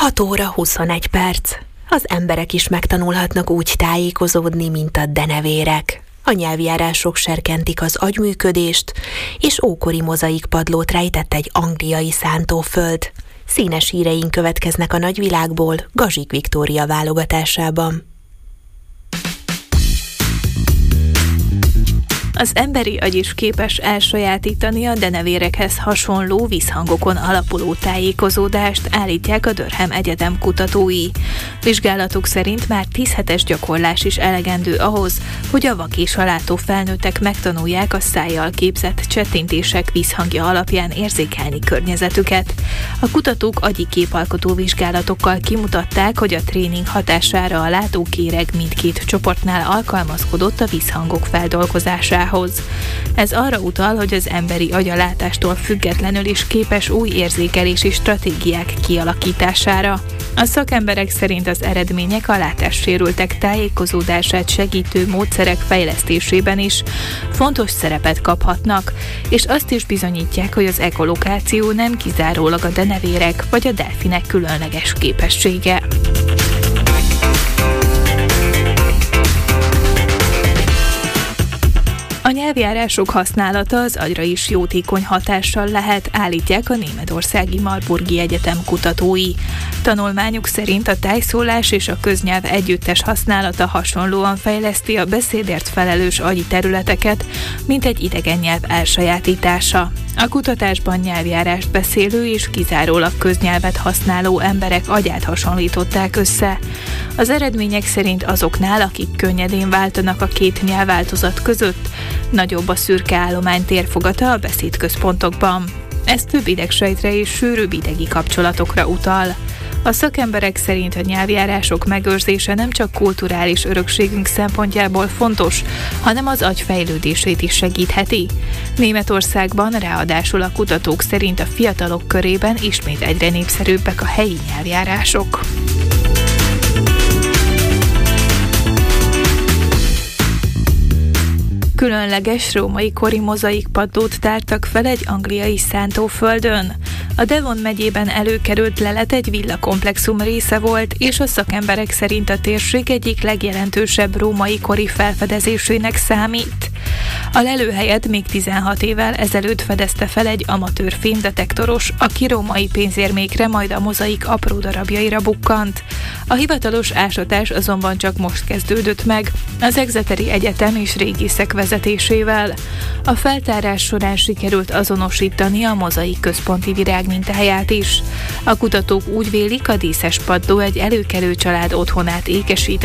6 óra 21 perc. Az emberek is megtanulhatnak úgy tájékozódni, mint a denevérek. A nyelvjárások serkentik az agyműködést, és ókori mozaik padlót rejtett egy angliai szántóföld. Színes híreink következnek a nagyvilágból, Gazsik Viktória válogatásában. Az emberi agy is képes elsajátítani a denevérekhez hasonló visszhangokon alapuló tájékozódást, állítják a Durham Egyetem kutatói. Vizsgálatuk szerint már 10 hetes gyakorlás is elegendő ahhoz, hogy a vak és a látó felnőttek megtanulják a szájjal képzett csettintések visszhangja alapján érzékelni környezetüket. A kutatók agyi képalkotó vizsgálatokkal kimutatták, hogy a tréning hatására a látókéreg mindkét csoportnál alkalmazkodott a visszhangok feldolgozásához. Ez arra utal, hogy az emberi agy a látástól függetlenül is képes új érzékelési stratégiák kialakítására. A szakemberek szerint az eredmények a látássérültek tájékozódását segítő módszerek fejlesztésében is fontos szerepet kaphatnak, és azt is bizonyítják, hogy az ekolokáció nem kizárólag a denevérek vagy a delfinek különleges képessége. A nyelvjárások használata az agyra is jótékony hatással lehet, állítják a németországi Marburgi Egyetem kutatói. Tanulmányuk szerint a tájszólás és a köznyelv együttes használata hasonlóan fejleszti a beszédért felelős agyi területeket, mint egy idegen nyelv elsajátítása. A kutatásban nyelvjárást beszélő és kizárólag köznyelvet használó emberek agyát hasonlították össze. Az eredmények szerint azoknál, akik könnyedén váltanak a két nyelvváltozat között, nagyobb a szürke állomány térfogata a beszédközpontokban. Ez több idegsejtre és sűrűbb idegi kapcsolatokra utal. A szakemberek szerint a nyelvjárások megőrzése nem csak kulturális örökségünk szempontjából fontos, hanem az agy fejlődését is segítheti. Németországban ráadásul a kutatók szerint a fiatalok körében ismét egyre népszerűbbek a helyi nyelvjárások. Különleges római kori mozaikpadlót tártak fel egy angliai szántóföldön. A Devon megyében előkerült lelet egy villakomplexum része volt, és a szakemberek szerint a térség egyik legjelentősebb római kori felfedezésének számít. A lelőhelyet még 16 évvel ezelőtt fedezte fel egy amatőr fémdetektoros, aki római pénzérmékre, majd a mozaik apró darabjaira bukkant. A hivatalos ásatás azonban csak most kezdődött meg, az Exeteri Egyetem és régészek vezetésével. A feltárás során sikerült azonosítani a mozaik központi virágmintáját is. A kutatók úgy vélik, a díszes padló egy előkelő család otthonát ékesített,